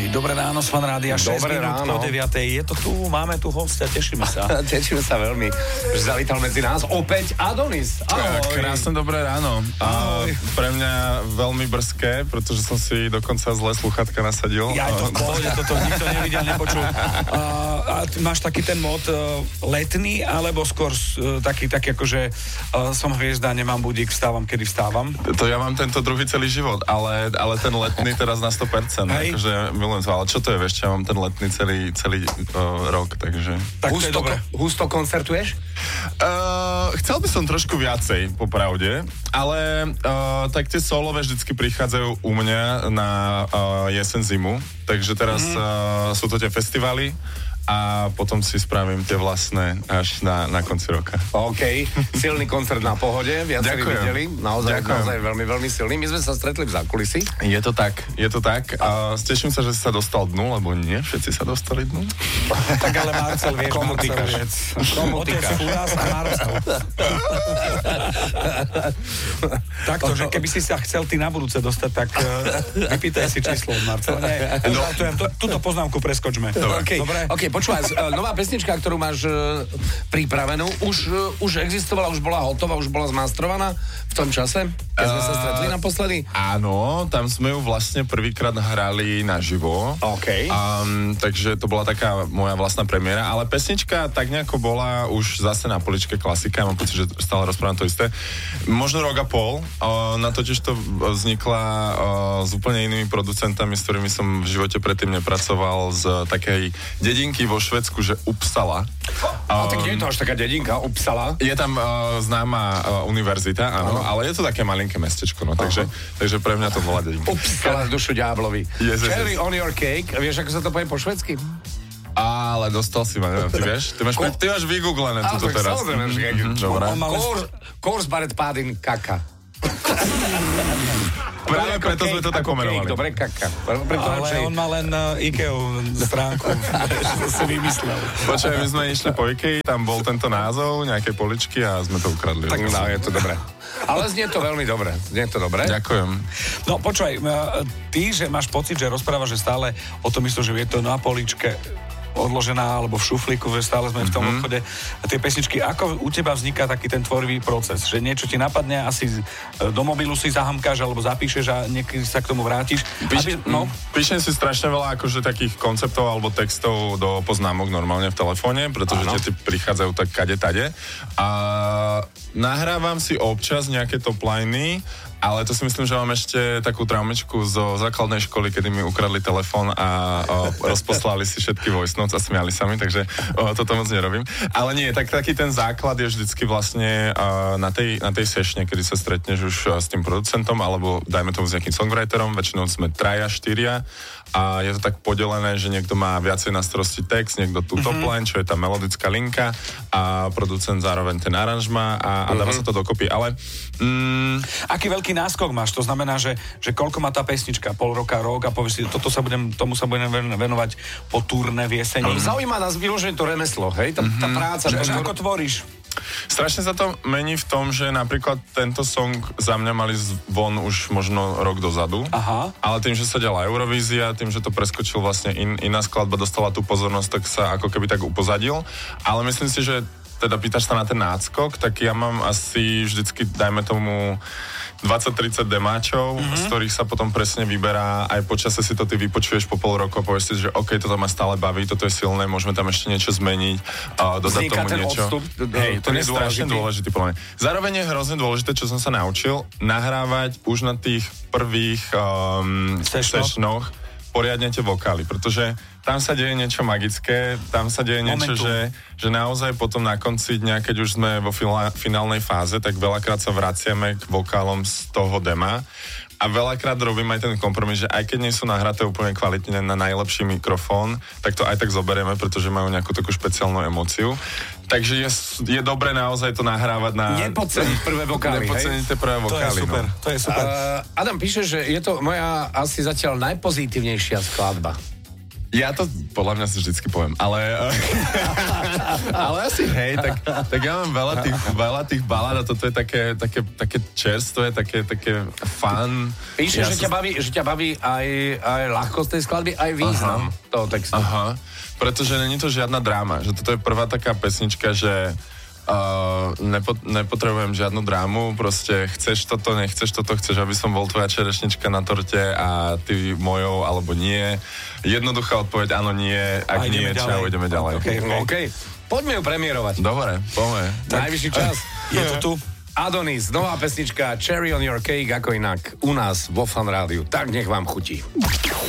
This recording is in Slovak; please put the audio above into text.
Dobré ráno, Fan Rádia, 6 minút po 9. Je to tu, máme tu hostia, tešíme sa. Tešíme sa veľmi, že zavítal medzi nás opäť Adonis. Ahoj. Krásne dobré ráno. Pre mňa veľmi brzké, pretože som si dokonca zlé sluchátka nasadil. Ja to v pohode, toto nikto nevidel, nepočul. A máš taký ten mod letný, alebo skôr taký akože som hviezda, nemám budík, vstávam, kedy vstávam? To ja mám tento druhý celý život, ale ten letný teraz na 100%. Akože milujem to, ale čo to je, vieš, ja mám ten letný celý rok, takže... Tak to je dobré. Husto koncertuješ? Chcel by som trošku viacej, popravde, ale tak tie solové vždycky prichádzajú u mňa na jesen zimu, takže teraz sú to tie festivaly a potom si spravím tie vlastné až na konci roka. OK, silný koncert na Pohode, viacerí videli, naozaj veľmi, veľmi silný. My sme sa stretli v zákulisí. Je to tak. A teším sa, že si sa dostal dnu, lebo nie všetci sa dostali dnu. Tak ale Marcel, vieš, Komu týkaš? Otec Furas a Marcel. Takto, že keby si sa chcel ty na budúce dostať, tak vypýtaj si číslo od Marcela. Túto poznámku preskočme. Dobre. OK, počúvaj, nová pesnička, ktorú máš pripravenú, už existovala, už bola hotová, už bola zmastrovaná v tom čase, keď sme sa stretli naposledy? Áno, tam sme ju vlastne prvýkrát hrali naživo. OK. Takže to bola taká moja vlastná premiéra, ale pesnička tak nejako bola už zase na poličke klasika, mám pocit, že stále rozprávam to isté. Možno rok a pol, na totiž to vznikla s úplne inými producentami, s ktorými som v živote predtým nepracoval, z takej dedinky vo Švédsku, že Uppsala. Tak nie je to až taká dedinka, Uppsala. Je tam známa univerzita, áno, ale je to také malinké mestečko, no, takže pre mňa to bola dedinka. Uppsala dušu ďáblovi. Cherry on your cake, vieš, ako sa to povie po švédsky? Ale dostal si ma, neviem, ty vieš? Ty máš vygooglené toto teraz. Dobre. Kors baret pádin kaka. Preto sme to tak pomenovali. Dobre, kaka. Ale on má len IKEA stránku, že si vymyslel. Počkaj, my sme išli po IKEA, tam bol tento názov, nejaké poličky a sme to ukradli. Tak no, je to dobré. Ale znie to veľmi dobre. Ďakujem. No počúvaj, ty, že máš pocit, že rozprávaš, že stále o tom myslíš, že je to na poličke odložená, alebo v šuflíku, že stále sme v tom obchode. A tie pesničky, ako u teba vzniká taký ten tvorivý proces? Že niečo ti napadne, asi do mobilu si zahamkáš, alebo zapíšeš a niekedy sa k tomu vrátiš? Píšem si strašne veľa akože takých konceptov alebo textov do poznámok normálne v telefóne, pretože tie prichádzajú tak kade-tade. A nahrávam si občas nejaké topliny, ale to si myslím, že mám ešte takú traumečku zo základnej školy, kedy mi ukradli telefón a rozposlali si všetky voice notes a smiali sa mi, takže toto moc nerobím. Ale nie, taký ten základ je vždycky vlastne na tej sešne, kedy sa stretneš už s tým producentom, alebo dajme tomu s nejakým songwriterom, väčšinou sme 3-4 a je to tak podelené, že niekto má viacej na starosti text, niekto tú top line, čo je tá melodická linka a producent zároveň ten aranžma a dáva sa to dokopy, ale... Aký veľký náskok máš? To znamená, že koľko má tá pesnička? Pol roka, rok a povieš si, tomu sa budem venovať po turné v jeseni. Zaujíma nás vyložené to remeslo, hej? Tá práca. Že ako tvoríš? Strašne sa to mení v tom, že napríklad tento song za mňa mali von už možno rok dozadu. Aha. Ale tým, že sa diala Eurovízia, tým, že to preskočil vlastne iná skladba, dostala tú pozornosť, tak sa ako keby tak upozadil. Ale myslím si, že teda pýtaš sa na ten náskok, tak ja mám asi vždycky, dajme tomu 20-30 demáčov, z ktorých sa potom presne vyberá, aj počase si to ty vypočuješ po pol roku a povieš si, že OK, toto ma stále baví, toto je silné, môžeme tam ešte niečo zmeniť, dodať tomu niečo. Odstup, to je strašne dôležitý podľa mňa. Zároveň je hrozne dôležité, čo som sa naučil, nahrávať už na tých prvých sešnoch poriadne tie vokály, pretože tam sa deje niečo magické, tam sa deje niečo, že naozaj potom na konci dňa, keď už sme vo finálnej fáze, tak veľakrát sa vraciame k vokálom z toho dema a veľakrát robím aj ten kompromis, že aj keď nie sú nahraté úplne kvalitne na najlepší mikrofón, tak to aj tak zoberieme, pretože majú nejakú takú špeciálnu emóciu. Takže je dobré naozaj to nahrávať na... Nepodceniť prvé vokály, Nepodceníte prvé vokály, To je super. Adam píše, že je to moja asi zatiaľ najpozitívnejšia skladba. Ja to podľa mňa si vždycky poviem, ale asi hej, tak ja mám veľa tých balad a toto je také čerstvé, také fun. Píše, že ťa baví aj ľahkosť tej skladby, aj význam toho textu. Aha, pretože není to žiadna dráma, že toto je prvá taká pesnička, že nepotrebujem žiadnu drámu, proste chceš toto, nechceš toto, chceš, aby som bol tvoja čerešnička na torte a ty mojou, alebo nie. Jednoduchá odpoveď, áno, nie, ak nie, čau, ideme ďalej. Okay. Poďme ju premiérovať. Dobre, poďme. Najvyšší čas. Je to tu. Adonis, nová pesnička Cherry on your cake, ako inak u nás vo Fan Rádiu. Tak nech vám chutí.